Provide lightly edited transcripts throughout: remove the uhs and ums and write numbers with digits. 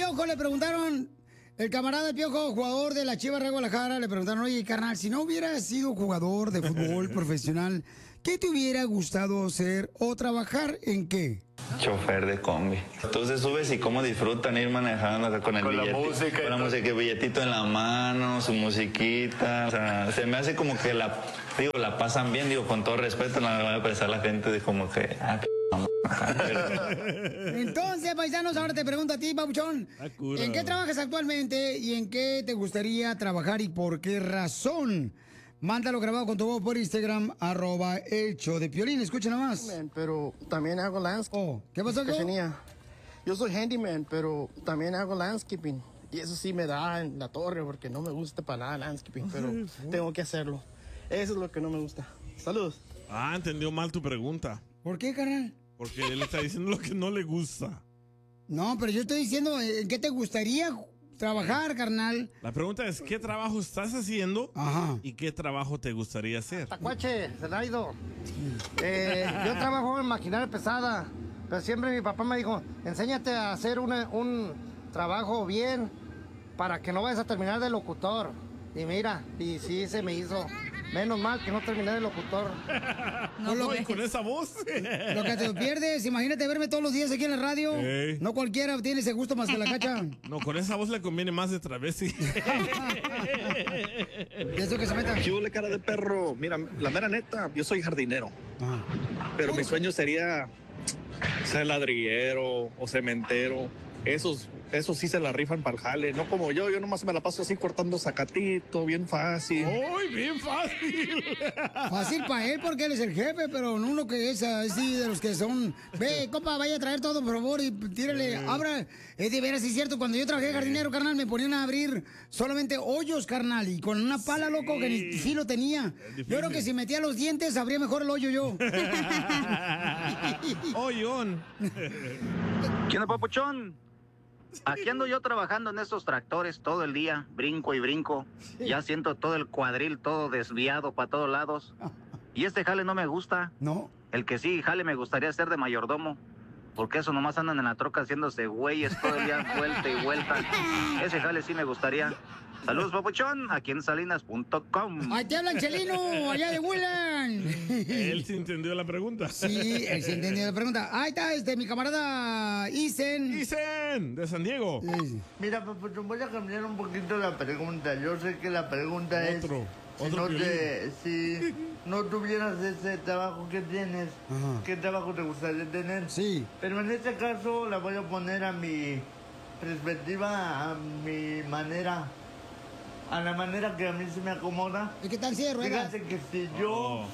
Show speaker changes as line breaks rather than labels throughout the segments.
Piojo le preguntaron, el camarada Piojo, jugador de la Chivas de Guadalajara, le preguntaron, oye, carnal, si no hubieras sido jugador de fútbol profesional, ¿qué te hubiera gustado ser o trabajar en qué?
Chofer de combi. Entonces subes y cómo disfrutan ir manejando acá con el billete, la música, con la música, el billetito en la mano, su musiquita. O sea, se me hace como que la pasan bien, digo, con todo respeto, no me va a expresar la gente de como que,
Entonces, paisanos, ahora te pregunto a ti, Pabuchón, ¿en qué trabajas actualmente y en qué te gustaría trabajar y por qué razón? Mándalo grabado con tu voz por Instagram, @elshowdepiolín. Escucha nomás.
Pero también hago landscaping.
¿Qué pasó,
Yo soy handyman, pero también hago landscaping. Y eso sí me da en la torre porque no me gusta para nada landscaping, pero tengo que hacerlo. Eso es lo que no me gusta. Saludos.
Entendió mal tu pregunta.
¿Por qué, carnal?
Porque él está diciendo lo que no le gusta.
No, pero yo estoy diciendo, ¿en qué te gustaría trabajar, carnal?
La pregunta es, ¿qué trabajo estás haciendo?
Ajá.
¿Y qué trabajo te gustaría hacer?
Tacuache, Zenaido. Yo trabajo en maquinaria pesada, pero siempre mi papá me dijo, enséñate a hacer un trabajo bien para que no vayas a terminar de locutor. Y mira, y sí se me hizo. Menos mal que no terminé de locutor.
Y con esa voz.
Lo que te pierdes, imagínate verme todos los días aquí en la radio.
Ey.
No cualquiera tiene ese gusto más que la Cacha.
No, con esa voz le conviene más de travesti.
Eso que se meta.
Yo le cara de perro. Mira, la mera neta, yo soy jardinero. Pero mi sueño sería ser ladrillero o cementero. Esos sí se la rifan para el jale. No como yo nomás me la paso así cortando zacatito, bien fácil.
¡Uy, bien fácil!
Fácil para él porque él es el jefe, pero uno que es así de los que son... Ve, compa, vaya a traer todo, por favor, y tírale, abra. Es de veras, sí es cierto, cuando yo trabajé de jardinero, carnal, me ponían a abrir solamente hoyos, carnal, y con una pala, loco, que ni filo tenía. Yo creo que si metía los dientes, abría mejor el hoyo yo.
¡Hoyón!
¿Quién es, papuchón? Aquí ando yo trabajando en estos tractores todo el día, brinco y brinco. Ya siento todo el cuadril todo desviado para todos lados. Y este jale no me gusta.
No.
El que sí, jale me gustaría ser de mayordomo. Porque eso nomás andan en la troca haciéndose güeyes todo el día, vuelta y vuelta. Ese jale sí me gustaría. Saludos, papuchón, aquí en salinas.com.
¡Ahí te hablan, Chelino! ¡Allá de Willan!
Él sí entendió la pregunta.
Sí, él sí entendió la pregunta. Ahí está, mi camarada Isen.
Isen, de San Diego.
Mira, papuchón, voy a cambiar un poquito la pregunta. Yo sé que la pregunta
Otro
si no tuvieras ese trabajo que tienes, ¿qué trabajo te gustaría tener?
Sí.
Pero en este caso la voy a poner a mi perspectiva, a mi manera, a la manera que a mí se me acomoda.
¿Y qué tal si de ruedas?
Fíjate que si yo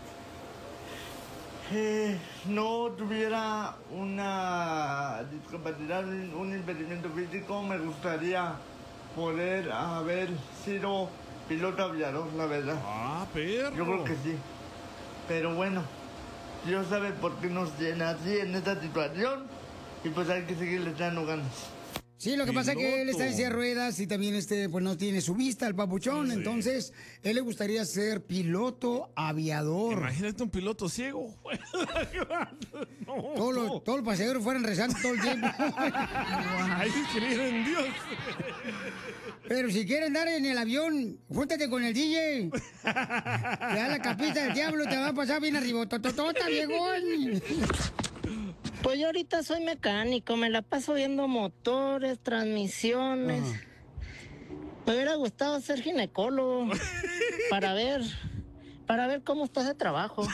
no tuviera una discapacidad, un impedimento físico, me gustaría poder haber sido piloto aviador, la verdad.
Perro.
Yo creo que sí. Pero bueno, Dios sabe por qué nos tiene así en esta situación y pues hay que seguirle echando ganas.
Sí, lo que pasa es que él está en silla de ruedas y también pues no tiene su vista, el papuchón. Sí. Entonces, él le gustaría ser piloto aviador.
Imagínate un piloto ciego.
Todos los pasajeros fueran rezando todo el tiempo.
Ay, creer en Dios.
Pero si quieren andar en el avión, júntate con el DJ. Te da la capita del diablo, te va a pasar bien arriba. ¡Tototota, viejón!
Pues yo ahorita soy mecánico, me la paso viendo motores, transmisiones. Me hubiera gustado ser ginecólogo para ver cómo está ese trabajo.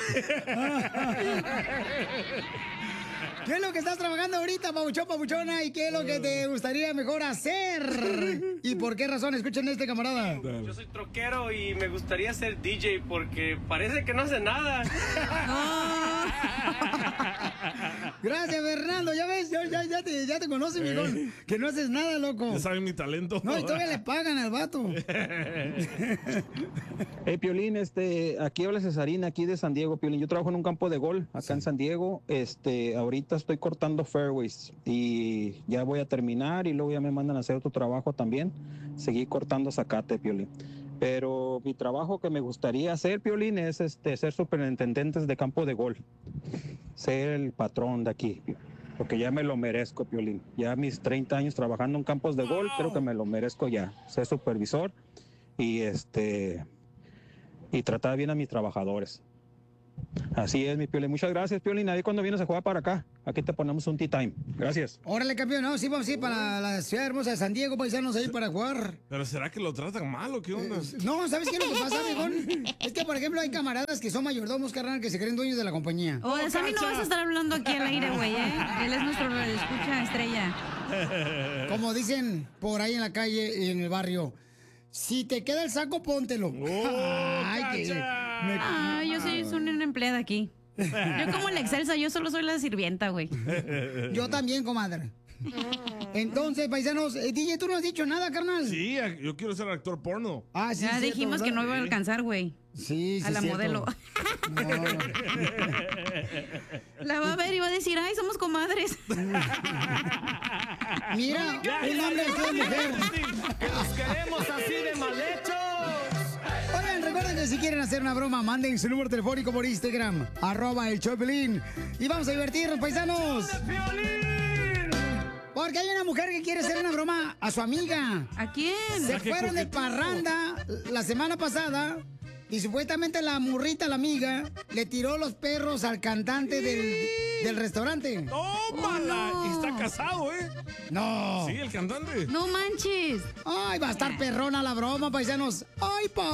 ¿Qué es lo que estás trabajando ahorita, papuchón, papuchona? ¿Y qué es lo que te gustaría mejor hacer? ¿Y por qué razón? Escuchen a este camarada.
Yo soy troquero y me gustaría ser DJ porque parece que no hace nada.
Gracias, Fernando. Ya ves, ya te conoce, mijón. Que no haces nada, loco.
Ya saben mi talento.
No, y todavía le pagan al vato.
Hey, Piolín, aquí habla Cesarina, aquí de San Diego, Piolín. Yo trabajo en un campo de golf acá en San Diego. Ahorita estoy cortando fairways y ya voy a terminar y luego ya me mandan a hacer otro trabajo también. Seguí cortando zacate, Piolín. Pero mi trabajo que me gustaría hacer, Piolín, es ser superintendente de campo de golf. Ser el patrón de aquí, Piolín. porque ya me lo merezco, Piolín. Ya mis 30 años trabajando en campos de golf, creo que me lo merezco ya. Ser supervisor y y tratar bien a mis trabajadores. Así es, mi Piolín. Muchas gracias, Piolín. Ahí cuando vienes a jugar para acá, aquí te ponemos un tea time. Gracias.
Órale, campeón. No, sí, vamos a ir para la ciudad hermosa de San Diego, paisanos, ahí para jugar.
¿Pero será que lo tratan mal o qué onda?
No, ¿sabes qué es lo que pasa, viejón? Es que, por ejemplo, hay camaradas que son mayordomos, carnal, que se creen dueños de la compañía.
Oh, de Sammy no vas a estar hablando aquí al aire, güey, ¿eh? Él es nuestro escucha estrella.
Como dicen por ahí en la calle y en el barrio, si te queda el saco, póntelo. Ay,
yo soy una empleada aquí. Yo como la Excelsa, yo solo soy la sirvienta, güey.
Yo también, comadre. Entonces, paisanos, DJ, ¿tú no has dicho nada, carnal?
Sí, yo quiero ser actor porno.
Ah, sí,
ya
cierto,
dijimos
¿verdad?
que no iba a alcanzar, güey.
Sí,
a la
cierto.
modelo.
No.
La va a ver y va a decir, ay, somos comadres.
Mira, un hombre vestido de mujer.
Que los queremos así de mal hechos.
Oigan, recuerden que si quieren hacer una broma, manden su número telefónico por Instagram, @el_Piolín. Y vamos a divertirnos, paisanos. Porque hay una mujer que quiere hacer una broma a su amiga.
¿A quién?
Se fueron de parranda la semana pasada y supuestamente la murrita, la amiga, le tiró los perros al cantante del restaurante.
¡Tómala!
Oh, no.
Y está casado, ¿eh?
No.
Sí, el cantante.
No manches.
Ay, va a estar perrona la broma, paisanos. Ay,